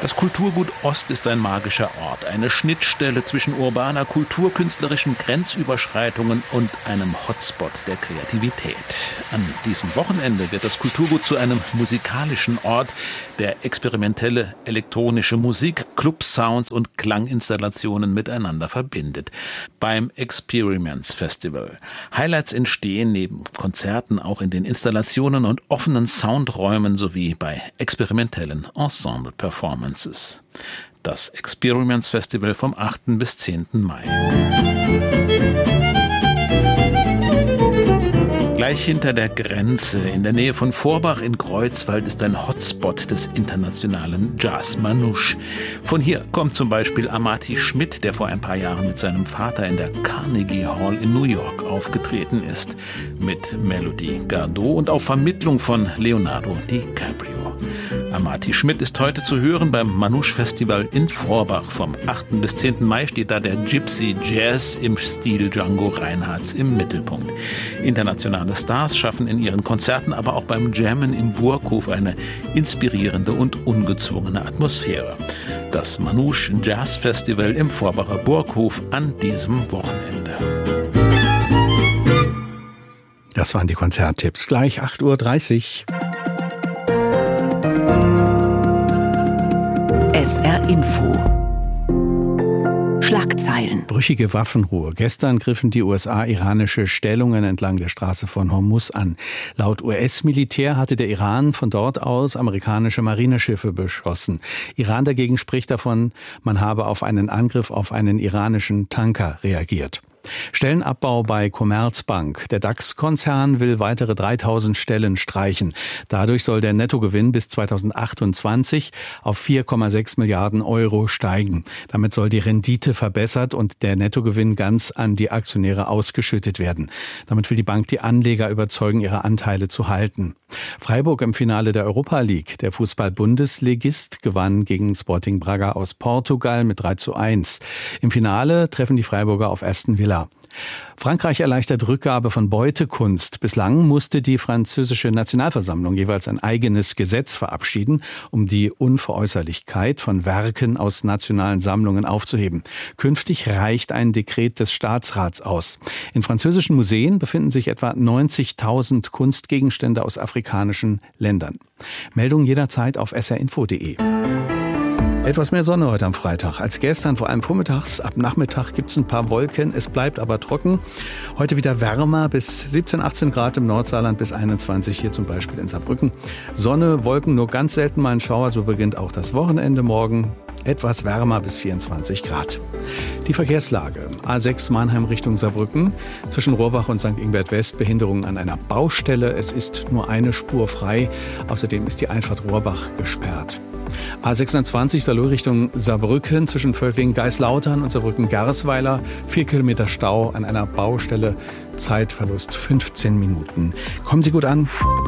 Das Kulturgut Ost ist ein magischer Ort, eine Schnittstelle zwischen urbaner Kultur, künstlerischen Grenzüberschreitungen und einem Hotspot der Kreativität. An diesem Wochenende wird das Kulturgut zu einem musikalischen Ort, der experimentelle elektronische Musik, Club-Sounds und Klanginstallationen miteinander verbindet. Beim Experiments Festival. Highlights entstehen neben Konzerten auch in den Installationen und offenen Soundräumen sowie bei experimentellen Ensemble-Performances. Das Experiments Festival vom 8. bis 10. Mai. Gleich hinter der Grenze, in der Nähe von Vorbach in Kreuzwald, ist ein Hotspot des internationalen Jazz Manouche. Von hier kommt zum Beispiel Amati Schmidt, der vor ein paar Jahren mit seinem Vater in der Carnegie Hall in New York aufgetreten ist. Mit Melody Gardot und auf Vermittlung von Leonardo DiCaprio. Amati Schmidt ist heute zu hören beim Manouche Festival in Vorbach. Vom 8. bis 10. Mai steht da der Gypsy Jazz im Stil Django Reinhardts im Mittelpunkt. Internationale Stars schaffen in ihren Konzerten, aber auch beim Jammen im Burghof eine inspirierende und ungezwungene Atmosphäre. Das Manouche Jazz Festival im Vorbacher Burghof an diesem Wochenende. Das waren die Konzerttipps. Gleich 8:30 Uhr. SR Info. Schlagzeilen. Brüchige Waffenruhe. Gestern griffen die USA iranische Stellungen entlang der Straße von Hormuz an. Laut US-Militär hatte der Iran von dort aus amerikanische Marineschiffe beschossen. Iran dagegen spricht davon, man habe auf einen Angriff auf einen iranischen Tanker reagiert. Stellenabbau bei Commerzbank. Der DAX-Konzern will weitere 3000 Stellen streichen. Dadurch soll der Nettogewinn bis 2028 auf 4,6 Milliarden Euro steigen. Damit soll die Rendite verbessert und der Nettogewinn ganz an die Aktionäre ausgeschüttet werden. Damit will die Bank die Anleger überzeugen, ihre Anteile zu halten. Freiburg im Finale der Europa League. Der Fußball-Bundesligist gewann gegen Sporting Braga aus Portugal mit 3:1. Im Finale treffen die Freiburger auf Aston Villa. Frankreich erleichtert Rückgabe von Beutekunst. Bislang musste die französische Nationalversammlung jeweils ein eigenes Gesetz verabschieden, um die Unveräußerlichkeit von Werken aus nationalen Sammlungen aufzuheben. Künftig reicht ein Dekret des Staatsrats aus. In französischen Museen befinden sich etwa 90.000 Kunstgegenstände aus afrikanischen Ländern. Meldungen jederzeit auf srinfo.de. Etwas mehr Sonne heute am Freitag als gestern, vor allem vormittags. Ab Nachmittag gibt es ein paar Wolken, es bleibt aber trocken. Heute wieder wärmer, bis 17, 18 Grad im Nordsaarland, bis 21 hier zum Beispiel in Saarbrücken. Sonne, Wolken, nur ganz selten mal ein Schauer, so beginnt auch das Wochenende morgen. Etwas wärmer bis 24 Grad. Die Verkehrslage. A6 Mannheim Richtung Saarbrücken. Zwischen Rohrbach und St. Ingbert West Behinderungen an einer Baustelle. Es ist nur eine Spur frei. Außerdem ist die Einfahrt Rohrbach gesperrt. A26 Saarlouis Richtung Saarbrücken zwischen Völklingen-Geislautern und Saarbrücken-Garsweiler. 4 Kilometer Stau an einer Baustelle. Zeitverlust 15 Minuten. Kommen Sie gut an.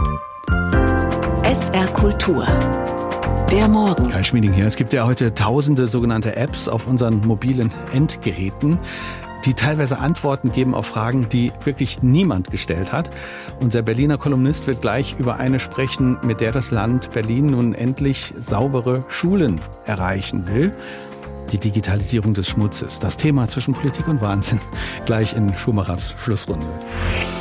SR Kultur. Der Morgen. Kai Schmieding hier. Es gibt ja heute tausende sogenannte Apps auf unseren mobilen Endgeräten, die teilweise Antworten geben auf Fragen, die wirklich niemand gestellt hat. Unser Berliner Kolumnist wird gleich über eine sprechen, mit der das Land Berlin nun endlich saubere Schulen erreichen will. Die Digitalisierung des Schmutzes. Das Thema zwischen Politik und Wahnsinn. Gleich in Schumachers Schlussrunde.